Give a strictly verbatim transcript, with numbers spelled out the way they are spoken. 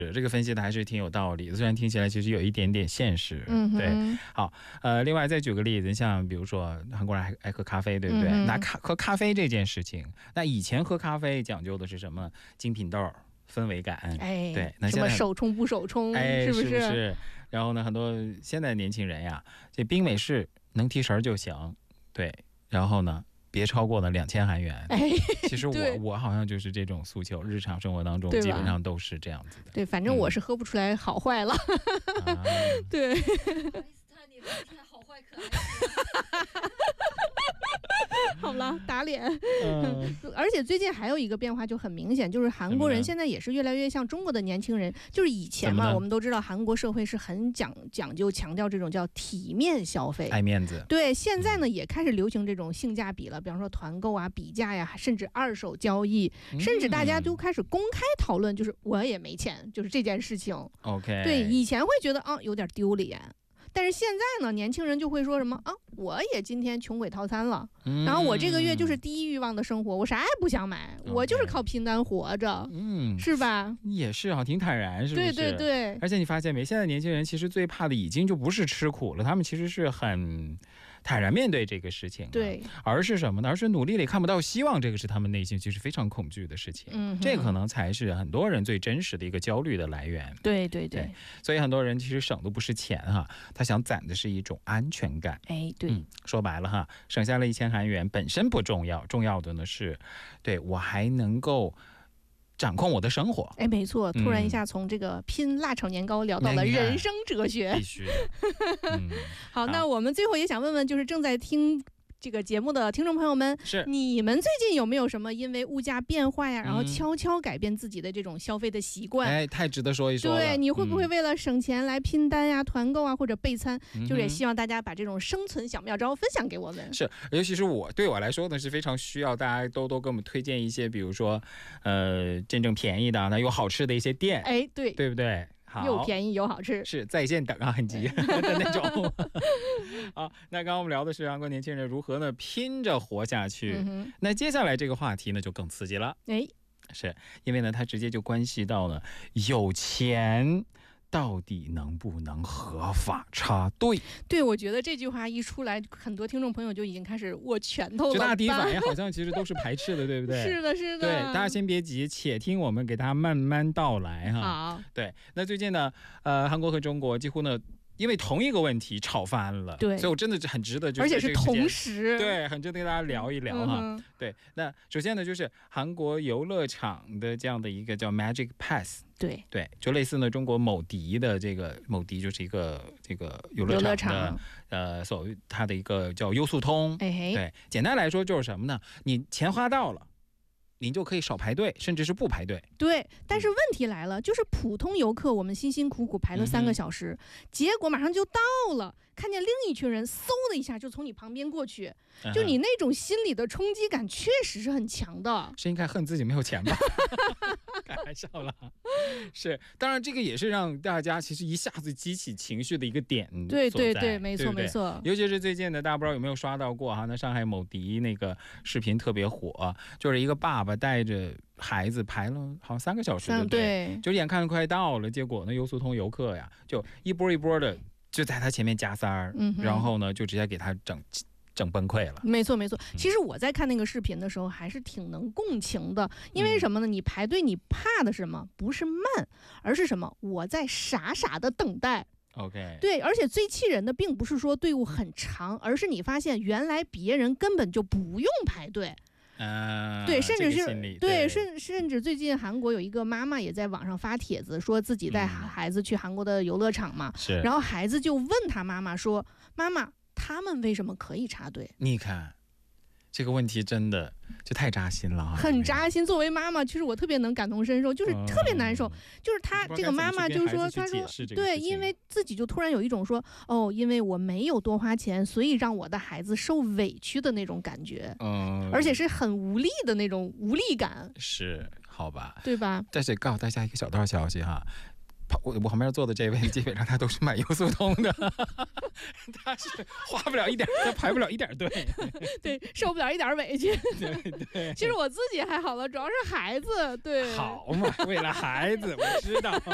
这个分析的还是挺有道理的，虽然听起来其实有一点点现实。 嗯， 对。好，呃，另外再举个例子，像比如说韩国人还爱喝咖啡，对不对？ 嗯、 拿咖喝咖啡这件事情，那以前喝咖啡讲究的是什么？精品豆、氛围感。 哎， 对，那什么手冲不手冲， 哎， 是不是？ 是不是？然后呢，很多现在年轻人呀，这冰美式能提神就行，对。然后呢？别超过了两千韩元。 哎， 其实我我好像就是这种诉求，日常生活当中基本上都是这样子的。 对，反正我是喝不出来好坏了。嗯啊、对。 不好意思，你的天好坏可爱。 好了，打脸。嗯、而且最近还有一个变化就很明显，就是韩国人现在也是越来越像中国的年轻人。就是以前嘛，我们都知道韩国社会是很讲讲究强调这种叫体面消费， 爱面子。 对，现在呢、嗯、也开始流行这种性价比了，比方说团购啊、比价呀，甚至二手交易，嗯、甚至大家都开始公开讨论，就是我也没钱，就是这件事情。 OK， 对，以前会觉得啊有点丢脸。但是现在呢，年轻人就会说什么啊，我也今天穷鬼套餐了、嗯，然后我这个月就是低欲望的生活，我啥也不想买， okay, 我就是靠拼单活着，嗯，是吧？ 也是啊，挺坦然，是不是？ 对对对。 而且你发现没，现在年轻人其实最怕的已经就不是吃苦了，他们其实是很坦然面对这个事情， 对， 而是什么呢？而是努力里看不到希望，这个是他们内心其实非常恐惧的事情，嗯，这可能才是很多人最真实的一个焦虑的来源。 对对 对, 对，所以很多人其实省的不是钱哈，他想攒的是一种安全感。 哎，对、嗯， 说白了哈，省下了一千韩元本身不重要，重要的呢是，对我还能够掌控我的生活。 哎，没错，突然一下从这个拼辣炒年糕聊到了人生哲学， 必须的。嗯、 好，那我们最后也想问问，就是正在听这个节目的听众朋友们， 是你们最近有没有什么因为物价变化呀，然后悄悄改变自己的这种消费的习惯？ 哎，太值得说一说了。 对，你会不会为了省钱来拼单呀、嗯、团购啊，或者备餐？就是也希望大家把这种生存小妙招分享给我们。 是，尤其是我对我来说呢，是非常需要大家都都给我们推荐一些，比如说，呃，真正便宜的，那有好吃的一些店。 哎，对， 对不对？ 又便宜又好吃， 是在线等啊，很急的那种。好，那刚刚我们聊的是韩国年轻人如何呢拼着活下去、嗯、那接下来这个话题呢就更刺激了。 哎， 是因为呢它直接就关系到了有钱到底能不能合法插队？ 对，我觉得这句话一出来，很多听众朋友就已经开始握拳头了。 就大家第一反应好像其实都是排斥的，对不对？ 是的，是的。 对，大家先别急，且听我们给大家慢慢道来哈。 好， 对，那最近呢，呃，韩国和中国几乎呢，因为同一个问题吵翻了， 对， 所以我真的很值得， 而且是同时， 对，很值得跟大家聊一聊哈、嗯。对，那首先呢，就是韩国游乐场的这样的一个叫 Magic Pass。 对对，就类似呢，中国某迪的这个某迪就是一个这个游乐场的游乐场呃，所谓它的一个叫优速通。 哎， 对，简单来说就是什么呢？你钱花到了，你就可以少排队，甚至是不排队。 对，但是问题来了，就是普通游客，我们辛辛苦苦排了三个小时、嗯，结果马上就到了，看见另一群人嗖的一下就从你旁边过去，嗯、就你那种心理的冲击感确实是很强的。 是应该恨自己没有钱吧？开玩笑了，是，当然这个也是让大家其实一下子激起情绪的一个点。 对对对，没错对对没错。 尤其是最近的，大家不知道有没有刷到过哈？那上海某迪那个视频特别火，就是一个爸爸带着孩子排了好像三个小时的队， 对， 就眼看快到了，结果呢，优速通游客呀，就一波一波的就在他前面加塞儿、嗯，然后呢，就直接给他整。整崩溃了。 没错没错，其实我在看那个视频的时候还是挺能共情的，因为什么呢？你排队你怕的是什么？不是慢，而是什么？我在傻傻的等待。 OK， 对，而且最气人的并不是说队伍很长，而是你发现原来别人根本就不用排队。 呃、 对，甚至是、 这个、对, 对，甚甚至最近韩国有一个妈妈也在网上发帖子，说自己带孩子去韩国的游乐场嘛， 是、嗯， 然后孩子就问他妈妈说：“妈妈。”他们为什么可以插队？ 你看这个问题真的就太扎心了， 很扎心。作为妈妈，其实我特别能感同身受，就是特别难受。哦、就是他这个妈妈就说，他说对，因为自己就突然有一种说，哦，因为我没有多花钱，所以让我的孩子受委屈的那种感觉，嗯，而且是很无力的那种无力感。 是，好吧， 对吧？ 但是告诉大家一个小道消息哈。我我旁边坐的这位基本上他都是买优速通的，他是花不了一点，他排不了一点队， 对，受不了一点委屈。 对对， 其实我自己还好了，主要是孩子。对， 好嘛，为了孩子，我知道。